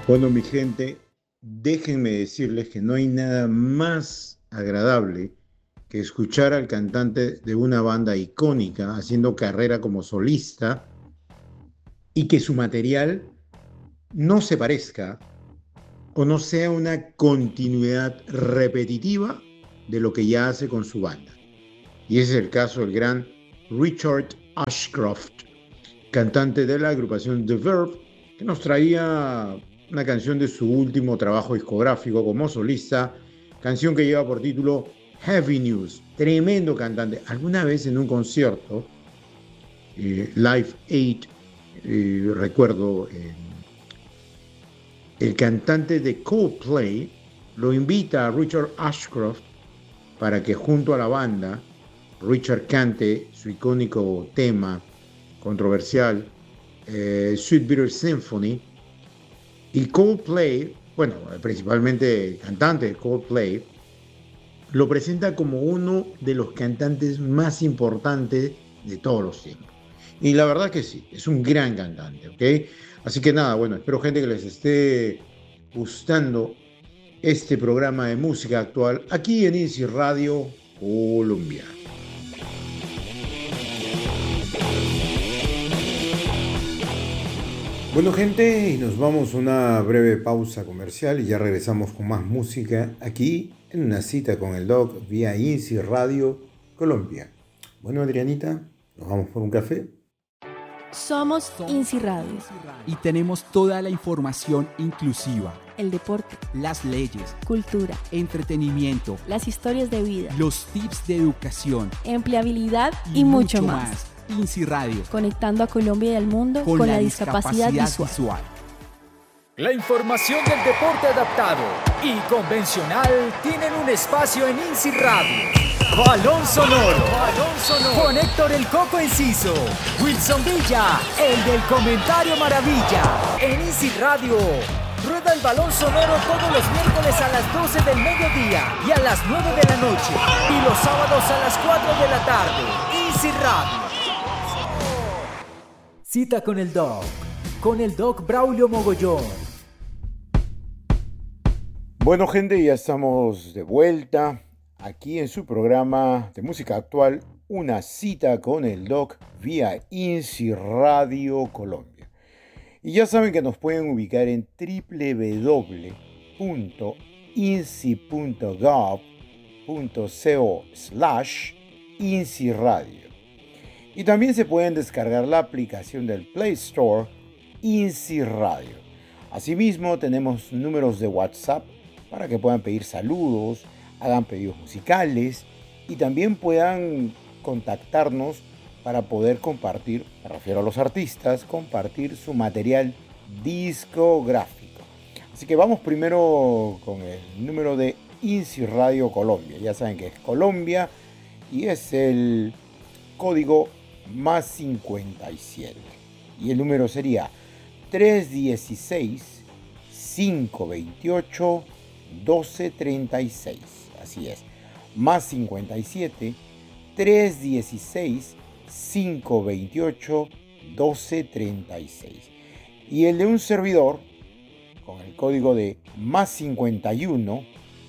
Bueno, mi gente, déjenme decirles que no hay nada más agradable que escuchar al cantante de una banda icónica haciendo carrera como solista y que su material no se parezca o no sea una continuidad repetitiva de lo que ya hace con su banda. Y ese es el caso del gran Richard Ashcroft, cantante de la agrupación The Verve, que nos traía una canción de su último trabajo discográfico como solista, canción que lleva por título Heavy News. Tremendo cantante. Alguna vez en un concierto, Live Aid, recuerdo, el cantante de Coldplay lo invita a Richard Ashcroft para que junto a la banda Richard cante su icónico tema controversial, Sweet Bitter Symphony, y Coldplay, bueno, principalmente el cantante de Coldplay, lo presenta como uno de los cantantes más importantes de todos los tiempos. Y la verdad que sí, es un gran cantante, ¿ok? Así que nada, bueno, espero gente que les esté gustando este programa de música actual aquí en Easy Radio Colombia. Bueno, gente, y nos vamos a una breve pausa comercial y ya regresamos con más música aquí en una cita con el Doc vía Easy Radio Colombia. Bueno, Adrianita, ¿nos vamos por un café? Somos INSI Radio. Y tenemos toda la información inclusiva. El deporte, las leyes, cultura, entretenimiento, las historias de vida, los tips de educación, empleabilidad y mucho más. INSI Radio. Conectando a Colombia y al mundo con la discapacidad visual. La información del deporte adaptado y convencional tienen un espacio en INSI Radio. Balón Sonoro. Con Héctor el Coco Enciso, Wilson Villa, el del comentario maravilla. En INSI Radio, rueda el Balón Sonoro todos los miércoles a las 12 del mediodía y a las 9 de la noche. Y los sábados a las 4 de la tarde. INSI Radio. Cita con el Doc Braulio Mogollón. Bueno, gente, ya estamos de vuelta aquí en su programa de música actual, Una cita con el Doc vía INSI Radio Colombia. Y ya saben que nos pueden ubicar en www.insi.gov.co/INSI Radio. Y también se pueden descargar la aplicación del Play Store INSI Radio. Asimismo, tenemos números de WhatsApp para que puedan pedir saludos, hagan pedidos musicales y también puedan contactarnos para poder compartir, me refiero a los artistas, compartir su material discográfico. Así que vamos primero con el número de INSI Radio Colombia. Ya saben que es Colombia y es el código más 57. Y el número sería 316-528-1236. Así es, más 57 316-528-1236. Y el de un servidor con el código de más 51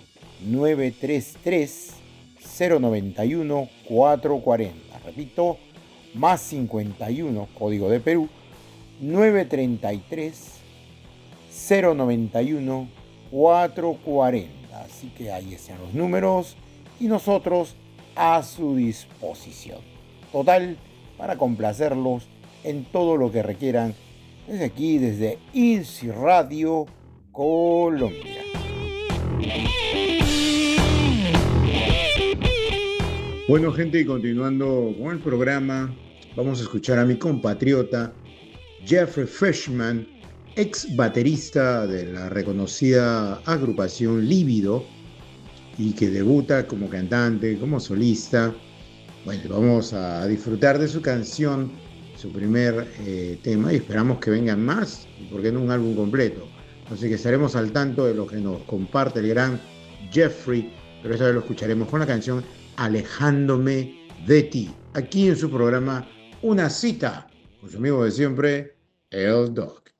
933 091 440. Repito, más 51, código de Perú, 933 091 440. Así que ahí están los números y nosotros a su disposición. Total, para complacerlos en todo lo que requieran desde aquí, desde INSI Radio Colombia. Bueno, gente, y continuando con el programa, vamos a escuchar a mi compatriota Jeffrey Freshman, ex baterista de la reconocida agrupación Lívido y que debuta como cantante, como solista. Bueno, vamos a disfrutar de su canción, su primer tema, y esperamos que vengan más, y por qué no un álbum completo. Así que estaremos al tanto de lo que nos comparte el gran Jeffrey, pero esta vez lo escucharemos con la canción Alejándome de ti, aquí en su programa Una cita con su amigo de siempre, el Doc.